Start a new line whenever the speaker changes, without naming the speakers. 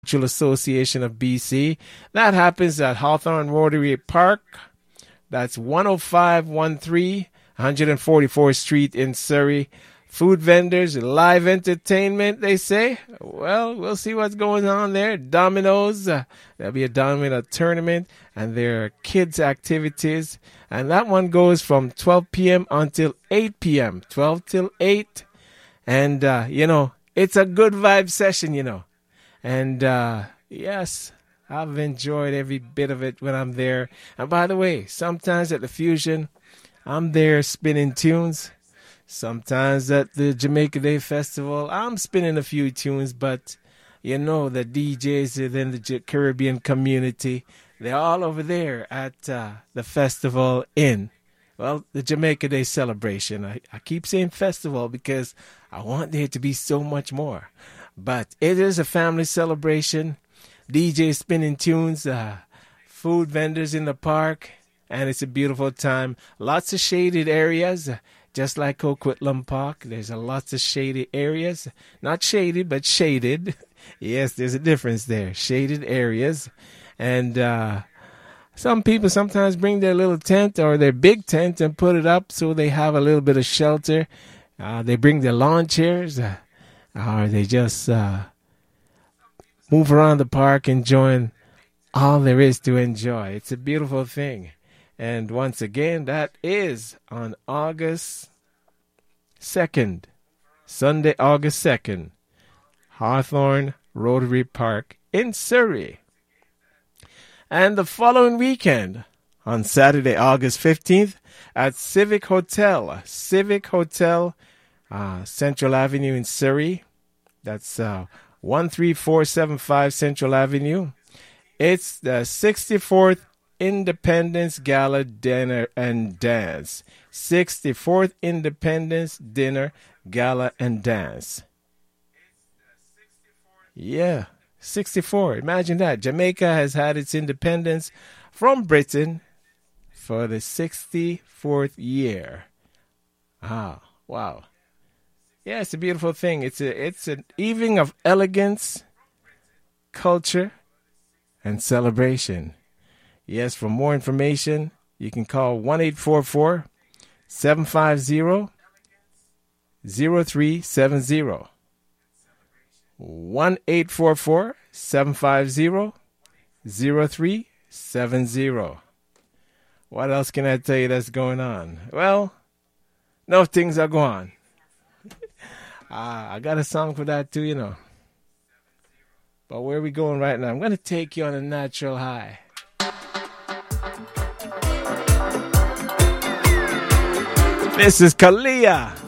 Mutual Association of BC. That happens at Hawthorne Rotary Park. That's 10513 144th Street in Surrey. Food vendors, live entertainment, they say. Well, we'll see what's going on there. Dominoes, there'll be a domino tournament, and there are kids' activities. And that one goes from 12 p.m. until 8 p.m., 12 till 8. And, it's a good vibe session. And, yes, I've enjoyed every bit of it when I'm there. And by the way, sometimes at the Fusion, I'm there spinning tunes. Sometimes at the Jamaica Day Festival, I'm spinning a few tunes. But, the DJs within the Caribbean community, they're all over there at the Festival Inn. Well, the Jamaica Day celebration. I keep saying festival because I want there to be so much more. But it is a family celebration. DJ spinning tunes, food vendors in the park, and it's a beautiful time. Lots of shaded areas, just like Coquitlam Park. There's lots of shaded areas. Not shaded, but shaded. Yes, there's a difference there. Shaded areas. And some people sometimes bring their little tent or their big tent and put it up so they have a little bit of shelter. They bring their lawn chairs. Or they just move around the park enjoying all there is to enjoy. It's a beautiful thing. And once again, that is on August 2nd, Sunday, August 2nd, Hawthorne Rotary Park in Surrey. And the following weekend, on Saturday, August 15th, at Civic Hotel, Central Avenue in Surrey. That's 13475 Central Avenue. It's the 64th Independence Gala Dinner and Dance. 64th Independence Dinner, Gala and Dance. Yeah, 64. Imagine that. Jamaica has had its independence from Britain for the 64th year. Wow. Yeah, it's a beautiful thing. It's an evening of elegance, culture, and celebration. Yes, for more information, you can call 1-844-750-0370. 1-844-750-0370. What else can I tell you that's going on? Well, no things are going on. I got a song for that too, But where are we going right now? I'm going to take you on a natural high. This is Kalia.